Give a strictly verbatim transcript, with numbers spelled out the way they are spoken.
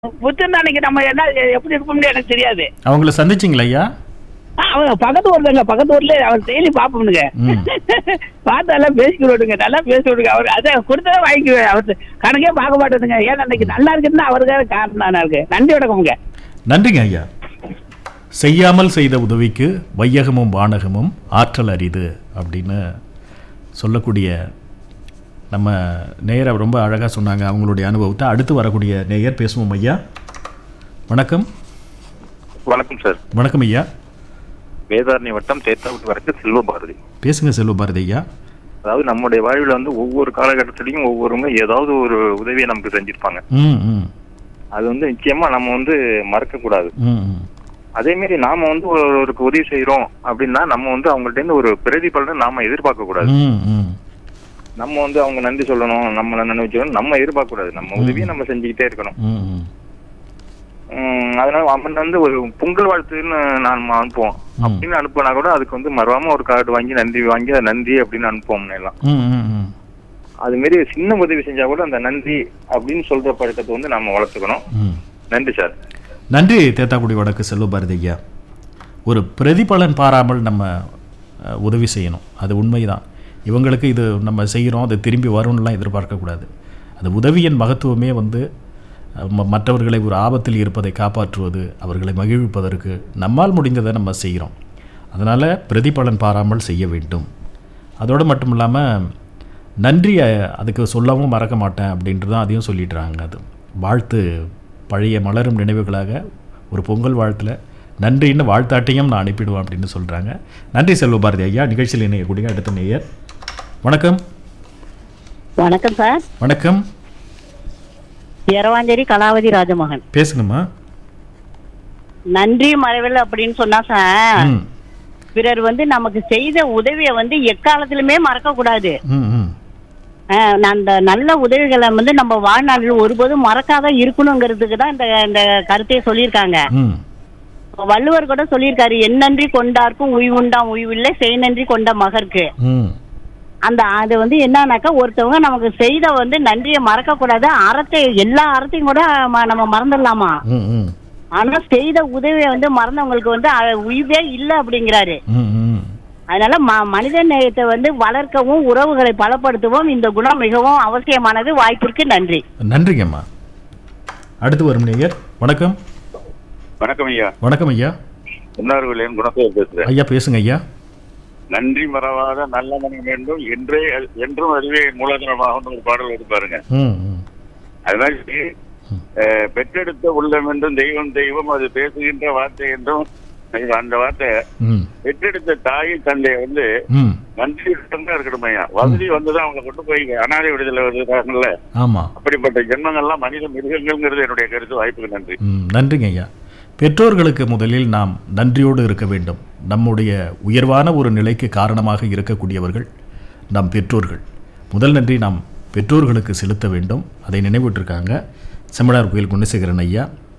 புத்தன் அன்னைக்கு நம்ம என்ன எப்படி இருப்போம்னு எனக்கு தெரியாது. அவங்கள சந்திச்சிங்களா ஐயா? ஆ, அவங்க பக்கத்து ஊர்லங்க, பக்கத்து ஊர்ல அவர் டெய்லி பாப்போம்னுங்க. ம். பார்த்தாலாம் பேசிக்கிடுங்க, நல்லா பேசிவிடுங்க. அவர் அதை கொடுத்தா வாங்கிக்குவேன். அவர் கணக்கே பார்க்க மாட்டேதுங்க. ஏன்னா அன்னைக்கு நல்லா இருக்குன்னா அவருக்காக காரணம் தானே இருக்கு. நன்றி வணக்கம்ங்க. நன்றிங்க ஐயா. செய்யாமல் செய்த உதவிக்கு வையகமும் வானகமும் ஆற்றல் அரிது அப்படின்னு சொல்லக்கூடிய நம்ம நேயர் ரொம்ப அழகாக சொன்னாங்க அவங்களுடைய அனுபவத்தை. அடுத்து வரக்கூடிய நேயர் பேசுவோம். ஐயா வணக்கம். வணக்கம் சார். வணக்கம் ஐயா. வேதாரண்ய வட்டம் தேத்தாவுக்கு வரைக்கும் செல்வ பாரதி பேசுங்க செல்வ பாரதி ஐயா. அதாவது நம்முடைய வாழ்வில் வந்து ஒவ்வொரு காலகட்டத்திலையும் ஒவ்வொருவங்க ஏதாவது ஒரு உதவியை நமக்கு செஞ்சிருப்பாங்க. ம் ம் அது வந்து நிச்சயமா நம்ம வந்து மறக்க கூடாது. ம் ம் அதே மாதிரி நாம வந்து ஒருவருக்கு உதவி செய்யறோம் அப்படின்னா நம்ம வந்து அவங்கள்ட்ட இருந்து ஒரு பிரதிபலனை நாம எதிர்பார்க்க கூடாது. ம் ம் நம்ம வந்து அவங்க நன்றி சொல்லணும், நம்மளை நினைவுச்சணும் நம்ம எதிர்பார்க்க கூடாது. நம்ம உதவியை நம்ம செஞ்சுக்கிட்டே இருக்கணும். ம் ம் உம் அதனால அவன் வந்து ஒரு பொங்கல் வாழ்த்துன்னு நான் அனுப்புவோம் அப்படின்னு அனுப்புனா கூட அதுக்கு வந்து மறவாம ஒரு கார்டு வாங்கி நன்றி வாங்கி அது நன்றி அப்படின்னு அனுப்புவோம்னு எல்லாம். ம் ம் ம் அது மாரி சின்ன உதவி செஞ்சா கூட அந்த நன்றி அப்படின்னு சொல்ற பழக்கத்தை வந்து நம்ம வளர்த்துக்கணும். ம் நன்றி சார். நன்றி தேத்தாக்குடி வடக்கு செல்வ பாரதி ஐயா. ஒரு பிரதிபலன் பாராமல் நம்ம அஹ், உதவி செய்யணும். அது உண்மைதான். இவங்களுக்கு இது நம்ம செய்கிறோம் அது திரும்பி வரும்னுலாம் எதிர்பார்க்கக்கூடாது. அந்த உதவியின் மகத்துவமே வந்து அஹ், ம- மற்றவர்களை ஒரு ஆபத்தில் இருப்பதை காப்பாற்றுவது, அவர்களை மகிழ்விப்பதற்கு நம்மால் முடிந்ததை நம்ம செய்கிறோம். அதனால் பிரதிபலன் பாராமல் செய்ய வேண்டும். அதோடு மட்டும் இல்லாமல் நன்றி அஹ், அதுக்கு சொல்லவும் மறக்க மாட்டேன் அப்படின்ட்டு தான் அதையும் சொல்லிடுறாங்க. அது வாழ்த்து பழைய மலரும் நினைவுகளாக ஒரு பொங்கல் வாழ்த்தில் நன்றின்னு வாழ்த்தாட்டையும் நான் அனுப்பிடுவேன் அப்படின்னு சொல்கிறாங்க. நன்றி செல்வ பாரதி ஐயா. நிகழ்ச்சியில் இணையக்கூடிய அடுத்த நேயர். வணக்கம். வணக்கம் சார். வணக்கம். இரவாஞ்சேரி கலாவதி ராஜமோகன். பேசுங்கம்மா. நன்றி மறைவில் அப்படின்னு சொன்னா சார், ம் பிறர் வந்து நமக்கு செய்த உதவியை வந்து எக்காலத்திலுமே மறக்க கூடாது. ம் ம் அஹ், அந்த நல்ல உதவிகளை வந்து நம்ம வாழ்நாளில் ஒருபோதும் மறக்காத இருக்கணுங்கிறதுக்கு தான் இந்த இந்த கருத்தையை சொல்லியிருக்காங்க. ம் வள்ளுவர் கூட சொல்லியிருக்காரு, என் நன்றி கொண்டார்க்கும் உய்வுண்டாம் உய்வில்லை செய் நன்றி கொண்ட மகற்கு. ம் அந்த அது வந்து என்னன்னாக்கா ஒருத்தவங்க நமக்கு செய்த வந்து நன்றியை மறக்க கூடாது. அறத்தை எல்லா அறத்தையும் கூட ம- நம்ம மறந்துடலாமா, ம் ம் ஆனா செய்த உதவியை வந்து மறந்தவங்களுக்கு வந்து அ- உய்வே இல்லை அப்படிங்கிறாரு. ம் ம் அதனால ம மனித நேயத்தை வந்து வளர்க்கவும் உறவுகளை பலப்படுத்தவும் இந்த குணம் மிகவும் அவசியமானது. வாய்ப்பிற்கு நன்றி. நன்றிங்கம்மா. அடுத்து வரும் நேயர். வணக்கம். வணக்கம் ஐயா. வணக்கம் ஐயா. உன்னார்களின் குணசேகர் பேசுறேன். ஐயா பேசுங்க ஐயா. நன்றி மறவாத நல்ல மனம் வேண்டும் என்றே என்றும் அதுவே மூலதனமாகும் ஒரு பாடல் வந்து பாருங்க. ம் ம் அது மாதிரி அஹ், பெற்றெடுத்த உள்ளம் என்றும் தெய்வம் தெய்வம் அது பேசுகின்ற வார்த்தை என்றும் அந்த வார்த்தை ம் பெற்றெடுத்த தாயின் தந்தையை வந்து ம் நன்றி தான் இருக்கணும் ஐயா. வசதி வந்துதான் அவங்க கொண்டு போய் அனாதை விடுதலை வருகிறாங்கல்ல, ஆமாம். அப்படிப்பட்ட ஜென்மங்கள்லாம் மனித மிருகங்கள்ங்கிறது என்னுடைய கருத்து. வாய்ப்புக்கு நன்றி. ம் நன்றிங்க ஐயா. பெற்றோர்களுக்கு முதலில் நாம் நன்றியோடு இருக்க வேண்டும். நம்முடைய உயர்வான ஒரு நிலைக்கு காரணமாக இருக்கக்கூடியவர்கள் நம் பெற்றோர்கள். முதல் நன்றி நாம் பெற்றோர்களுக்கு செலுத்த வேண்டும். அதை நினைவிட்டிருக்காங்க செம்மனார் கோயில் குணசேகரன் ஐயா.